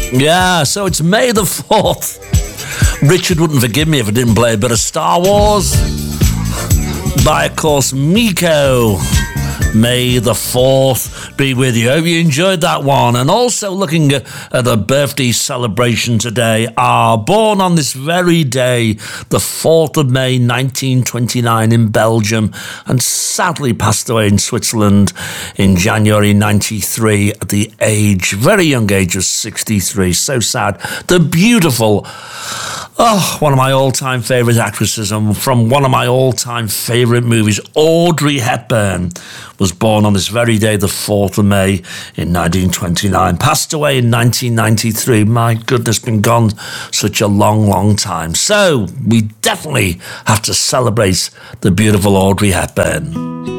Yeah, so it's May the 4th. Richard wouldn't forgive me if I didn't play a bit of Star Wars. By, of course, Miko. May the 4th be with you. Hope you enjoyed that one. And also looking at a birthday celebration today are born on this very day, the 4th of May, 1929 in Belgium, and sadly passed away in Switzerland in January 93 at the very young age of 63. So sad. The beautiful, one of my all-time favourite actresses and from one of my all-time favourite movies, Audrey Hepburn, was born on this very day, the 4th of May in 1929. Passed away in 1993. My goodness, been gone such a long, long time. So we definitely have to celebrate the beautiful Audrey Hepburn.